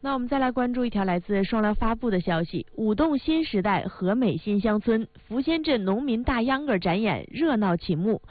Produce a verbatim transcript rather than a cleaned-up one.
那我们再来关注一条来自双疗发布的消息：舞动新时代和美新乡村福仙镇农民大秧歌展演热闹启幕。